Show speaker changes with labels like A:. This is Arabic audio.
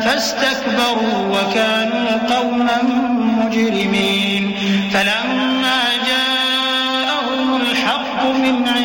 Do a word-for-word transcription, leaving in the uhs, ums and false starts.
A: فاستكبروا وكانوا قوما مجرمين فلما جاءهم الحق من عند